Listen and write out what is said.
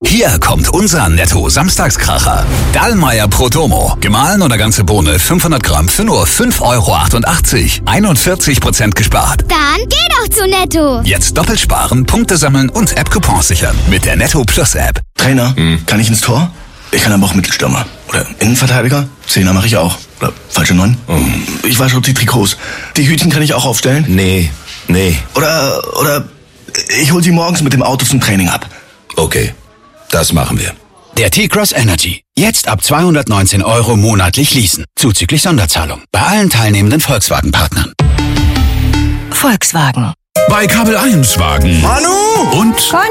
Hier kommt unser Netto-Samstagskracher. Dallmayr Prodomo. Gemahlen oder ganze Bohne 500 Gramm für nur 5,88 €. 41% gespart. Dann geh doch zu Netto. Jetzt doppelt sparen, Punkte sammeln und App-Coupons sichern. Mit der Netto Plus App. Trainer, kann ich ins Tor? Ich kann aber auch Mittelstürmer. Oder Innenverteidiger? Zehner mache ich auch. Oder falsche 9? Ich wasche auch die Trikots. Die Hütchen kann ich auch aufstellen? Nee. Oder ich hol sie morgens mit dem Auto zum Training ab. Okay, das machen wir. Der T-Cross Energy. Jetzt ab 219 € monatlich leasen. Zuzüglich Sonderzahlung. Bei allen teilnehmenden Volkswagen-Partnern. Volkswagen. Bei Kabel 1 Wagen. Manu! Und